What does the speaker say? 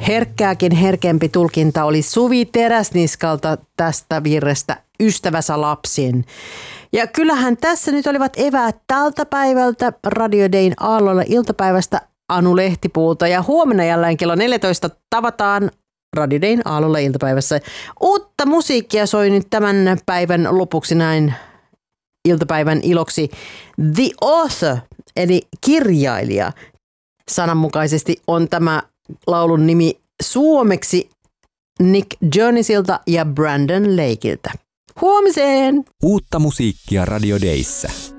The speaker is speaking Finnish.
Herkkääkin herkempi tulkinta oli Suvi Teräsniskalta tästä virrestä Ystävänsä lapsin. Ja kyllähän tässä nyt olivat eväät tältä päivältä Radio Dayn aallolla iltapäivästä Anu Lehtipuulta. Ja huomenna jälleen kello 14 tavataan Radio Dayn aallolla iltapäivässä. Uutta musiikkia soi nyt tämän päivän lopuksi näin iltapäivän iloksi. The Author, eli kirjailija. Sananmukaisesti on tämä laulun nimi suomeksi Nick Jonasilta ja Brandon Lakeilta. Huomiseen! Uutta musiikkia Radio Dayssä.